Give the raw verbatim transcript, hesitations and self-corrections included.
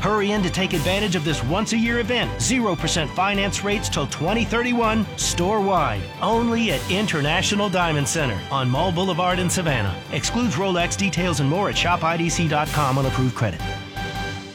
Hurry in to take advantage of this once-a-year event. zero percent finance rates till twenty thirty-one, store-wide. Only at International Diamond Center on Mall Boulevard in Savannah. Excludes Rolex. Details and more at shop I D C dot com on approved credit.